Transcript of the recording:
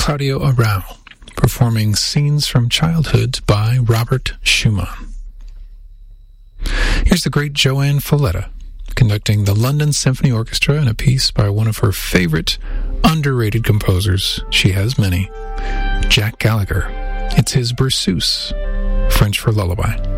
Claudio Arrau, performing Scenes from Childhood by Robert Schumann. Here's the great Joanne Falletta, conducting the London Symphony Orchestra in a piece by one of her favorite underrated composers. She has many. Jack Gallagher. It's his Berceuse, French for lullaby.